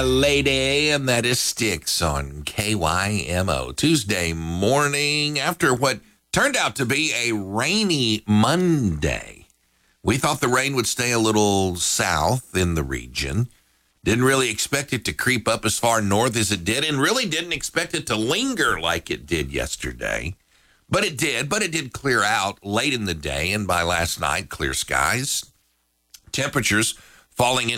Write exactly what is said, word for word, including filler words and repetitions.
Lady, and that is Sticks on K Y M O. Tuesday morning after what turned out to be a rainy Monday. We thought the rain would stay a little south in the region. Didn't really expect it to creep up as far north as it did, and really didn't expect it to linger like it did yesterday. But it did, but it did clear out late in the day, and by last night, clear skies. Temperatures falling